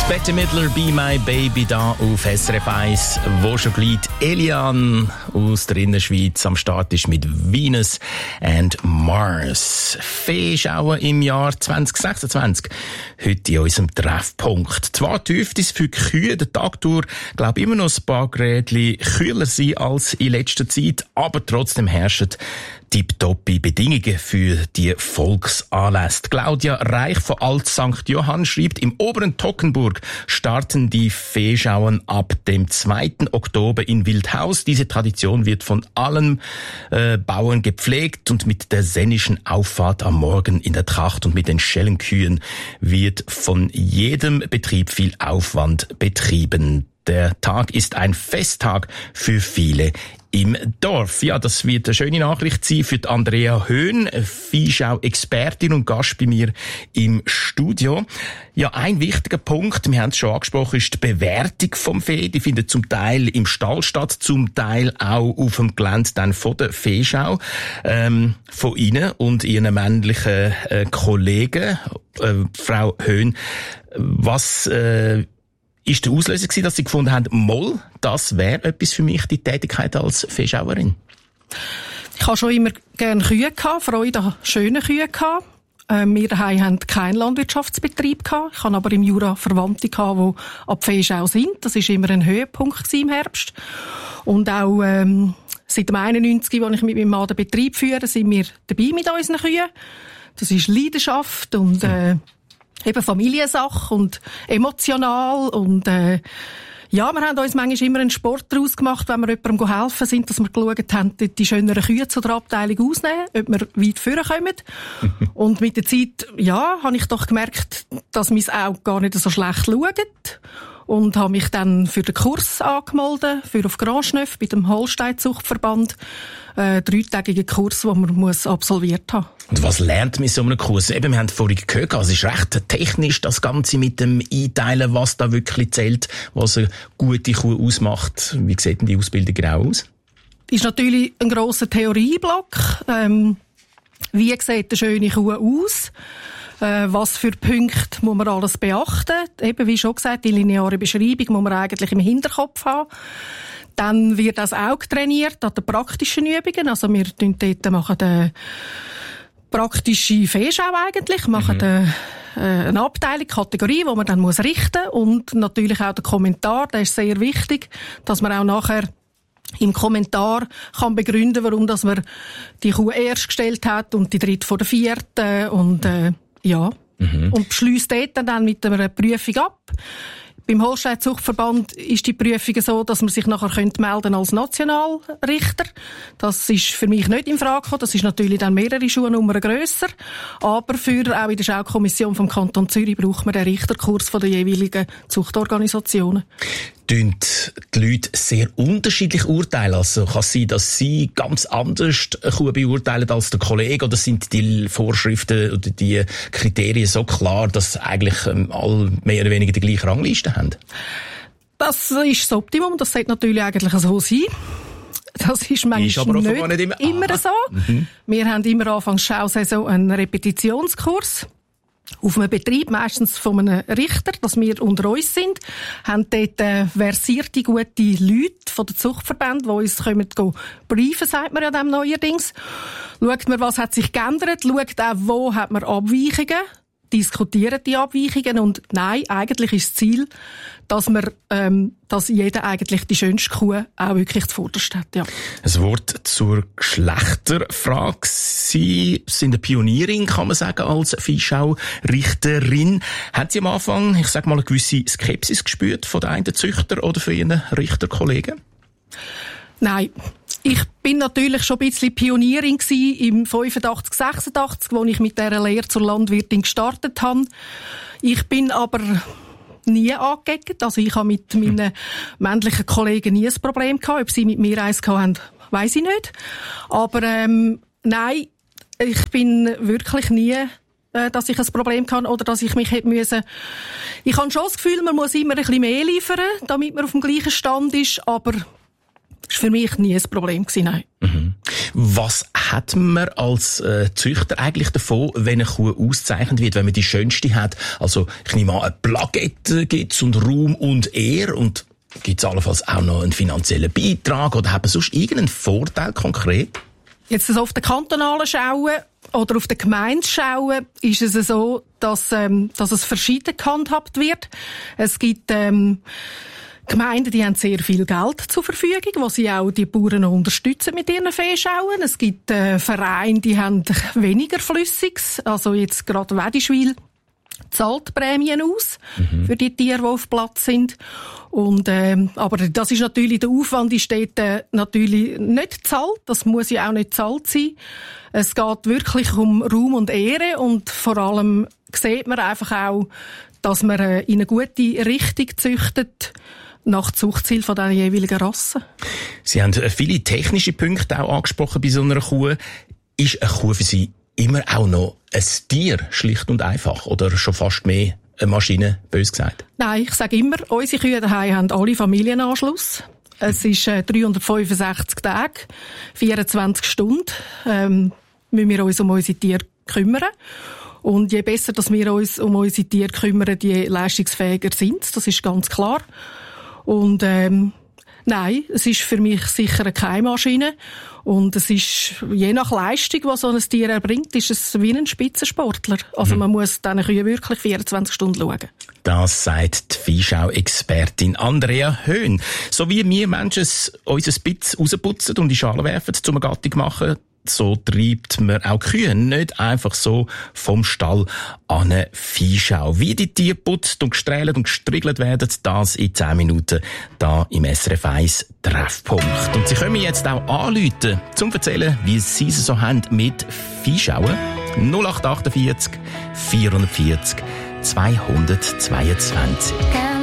Bette Midler, Be My Baby, da auf SRF 1, wo schon gleich Elian aus der Innerschweiz am Start ist mit Venus and Mars. Feeschauen im Jahr 2026. Heute in unserem Treffpunkt. Zwar dürfte es für die Kühe den Tag durch, glaube immer noch ein paar Grädchen kühler sein als in letzter Zeit, aber trotzdem herrschen tipptoppi Bedingungen für die Volksanlässe. Claudia Reich von Alt St. Johann schreibt, im oberen Toggenburg starten die Feeschauen ab dem 2. Oktober in Wildhaus. Diese Tradition wird von allen Bauern gepflegt und mit der sennischen Auffahrt am Morgen in der Tracht und mit den Schellenkühen wird von jedem Betrieb viel Aufwand betrieben. Der Tag ist ein Festtag für viele im Dorf. Ja, das wird eine schöne Nachricht sein für die Andrea Höhn, Viehschau-Expertin und Gast bei mir im Studio. Ja, ein wichtiger Punkt, wir haben es schon angesprochen, ist die Bewertung vom Vieh. Die findet zum Teil im Stall statt, zum Teil auch auf dem Gelände dann von der Viehschau. Von Ihnen und Ihren männlichen Kollegen, Frau Höhn, was ist der Auslöser gewesen, dass Sie gefunden haben, Moll, das wäre etwas für mich, die Tätigkeit als Viehschauerin? Ich habe schon immer gerne Kühe gehabt, Freude an schönen Kühen gehabt. Wir haben keinen Landwirtschaftsbetrieb gehabt. Ich habe aber im Jura Verwandte gehabt, die an die Viehschau sind. Das war immer ein Höhepunkt im Herbst. Und auch seit dem 91, als ich mit meinem Mann den Betrieb führe, sind wir dabei mit unseren Kühen. Das ist Leidenschaft und eben Familiensache und emotional und ja, wir haben uns manchmal immer einen Sport daraus gemacht, wenn wir jemandem helfen sind, dass wir geschaut haben, die schöneren Kühe zu der Abteilung ausnehmen, ob wir weit vorkommen. Und mit der Zeit, ja, habe ich doch gemerkt, dass mein Auge gar nicht so schlecht schaut. Und habe mich dann für den Kurs angemeldet, für auf Grandschneuf bei dem Holstein-Zuchtverband. 3-tägigen Kurs, den man absolviert haben muss. Und was lernt man in so einem Kurs? Eben, wir haben vorhin gehört, es ist recht technisch, das Ganze mit dem Einteilen, was da wirklich zählt, was eine gute Kuh ausmacht. Wie sieht denn die Ausbildung genau aus? Ist natürlich ein grosser Theorieblock. Wie sieht eine schöne Kuh aus? Was für Punkte muss man alles beachten? Eben, wie schon gesagt, die lineare Beschreibung muss man eigentlich im Hinterkopf haben. Dann wird das Auge trainiert an den praktischen Übungen. Also wir machen dort praktische Viehschau eigentlich, machen eine Abteilung, Kategorie, die man dann richten muss. Und natürlich auch der Kommentar, der ist sehr wichtig, dass man auch nachher im Kommentar kann begründen, warum dass man die Kuh erst gestellt hat und die dritte vor der vierten und ja. Und beschliesst dort dann mit einer Prüfung ab. Beim Holstein-Zuchtverband ist die Prüfung so, dass man sich nachher melden als Nationalrichter. Das ist für mich nicht in Frage gekommen. Das ist natürlich dann mehrere Schuhnummern grösser. Aber auch in der Schaukommission vom Kanton Zürich braucht man den Richterkurs von den jeweiligen Zuchtorganisationen. Die Leute sehr unterschiedlich urteilen? Also kann es sein, dass Sie ganz anders eine Kuh beurteilen als der Kollege? Oder sind die Vorschriften oder die Kriterien so klar, dass eigentlich alle mehr oder weniger die gleiche Rangliste haben? Das ist das Optimum. Das sollte natürlich eigentlich so sein. Das ist manchmal nicht immer so. Wir haben immer anfangs Schausaison einen Repetitionskurs. Auf einem Betrieb, meistens von einem Richter, dass wir unter uns sind, haben dort versierte, gute Leute von den Zuchtverbänden, die uns briefen, sagt man ja dem neuerdings. Schaut man, was hat sich geändert, schaut auch, wo hat man Abweichungen, diskutieren die Abweichungen und nein, eigentlich ist das Ziel, dass jeder eigentlich die schönste Kuh auch wirklich zuvorderst hat, ja. Ein Wort zur Geschlechterfrage. Sie sind eine Pionierin, kann man sagen, als Viehschau-Richterin. Haben Sie am Anfang, ich sage mal, eine gewisse Skepsis gespürt von den einen Züchter oder von Ihren Richterkollegen? Nein. Ich bin natürlich schon ein bisschen Pionierin gewesen im 85, 86, wo ich mit dieser Lehre zur Landwirtin gestartet habe. Ich bin aber nie angeeckt. Also ich habe mit meinen männlichen Kollegen nie ein Problem gehabt. Ob sie mit mir eins gehabt haben, weiss ich nicht. Aber nein, ich bin wirklich nie, dass ich ein Problem hatte oder dass ich mich hätte müssen. Ich habe schon das Gefühl, man muss immer ein bisschen mehr liefern, damit man auf dem gleichen Stand ist, aber das war für mich nie ein Problem gewesen, nein. Was hat man als Züchter eigentlich davon, wenn eine Kuh ausgezeichnet wird, wenn man die schönste hat? Also ich nehme an, eine Plakette gibt's und Ruhm und Ehre und gibt's allenfalls auch noch einen finanziellen Beitrag oder hat man sonst irgendeinen Vorteil konkret? Jetzt also auf den kantonalen Schauen oder auf den Gemeindeschauen ist es so, dass es verschieden gehandhabt wird. Es gibt Gemeinden, die haben sehr viel Geld zur Verfügung, wo sie auch die Bauern unterstützen mit ihren Viehschauen. Es gibt Vereine, die haben weniger Flüssiges, also jetzt gerade Wedischwil zahlt Prämien aus für die Tiere, die auf Platz sind. Und, aber das ist natürlich, der Aufwand ist dort natürlich nicht gezahlt. Das muss ja auch nicht gezahlt sein. Es geht wirklich um Ruhm und Ehre und vor allem sieht man einfach auch, dass man in eine gute Richtung züchtet nach Zuchtziel von den jeweiligen Rassen. Sie haben viele technische Punkte auch angesprochen bei so einer Kuh. Ist eine Kuh für Sie immer auch noch ein Tier, schlicht und einfach, oder schon fast mehr eine Maschine, bös gesagt? Nein, ich sage immer, unsere Kühe daheim haben alle Familienanschluss. Es ist 365 Tage, 24 Stunden, müssen wir uns um unsere Tiere kümmern. Und je besser, dass wir uns um unsere Tiere kümmern, je leistungsfähiger sind. Das ist ganz klar. Und nein, es ist für mich sicher keine Maschine. Und es ist, je nach Leistung, die so ein Tier erbringt, ist es wie ein Spitzensportler. Also man muss diesen Kühen wirklich 24 Stunden schauen. Das sagt die Viehschau-Expertin Andrea Höhn. So wie wir Menschen unser Spitz rausputzen und in die Schale werfen, um eine Gattung zu machen, so treibt man auch Kühe nicht einfach so vom Stall an eine Viehschau. Wie die Tiere putzt und gestrählt und gestriegelt werden, das in 10 Minuten da im SRF 1 Treffpunkt. Und Sie können mich jetzt auch anrufen, zum erzählen, wie Sie es so haben mit Viehschauen. 0848 440 222.